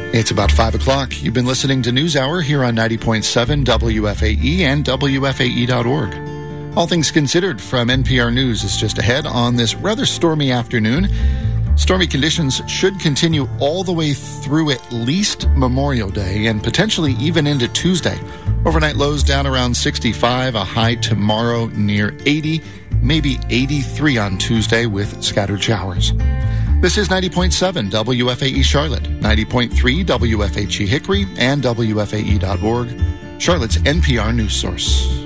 It's about 5 o'clock. You've been listening to NewsHour here on 90.7 WFAE and WFAE.org. All things considered from NPR News is just ahead on this rather stormy afternoon. Stormy conditions should continue all the way through at least Memorial Day and potentially even into Tuesday. Overnight lows down around 65, a high tomorrow near 80, maybe 83 on Tuesday with scattered showers. This is 90.7 WFAE Charlotte, 90.3 WFHE Hickory, and WFAE.org, Charlotte's NPR news source.